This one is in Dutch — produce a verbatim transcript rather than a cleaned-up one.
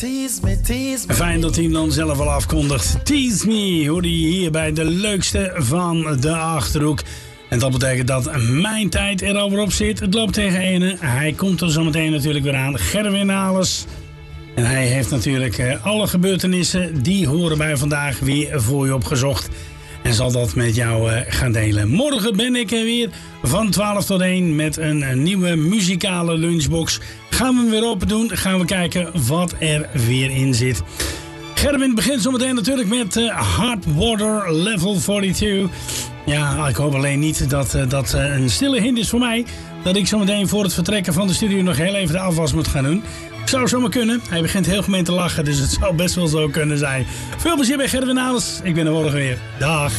Tease me, tease me. Fijn dat hij hem dan zelf al afkondigt. Tease me, hoor je hier bij de leukste van de Achterhoek. En dat betekent dat mijn tijd er alweer op zit. Het loopt tegen ene. Hij komt er zometeen natuurlijk weer aan. Gerwin Alers. En hij heeft natuurlijk uh, alle gebeurtenissen die horen bij vandaag weer voor je opgezocht. En zal dat met jou uh, gaan delen. Morgen ben ik er weer van twaalf tot één met een, een nieuwe muzikale lunchbox. Gaan we hem weer open doen. Gaan we kijken wat er weer in zit. Gerwin begint zometeen natuurlijk met uh, Hard Water Level tweeënveertig. Ja, ik hoop alleen niet dat uh, dat uh, een stille hint is voor mij. Dat ik zometeen voor het vertrekken van de studio nog heel even de afwas moet gaan doen. Zou zomaar kunnen. Hij begint heel gemeen te lachen, dus het zou best wel zo kunnen zijn. Veel plezier bij Gerwin Alers. Ik ben er morgen weer. Dag.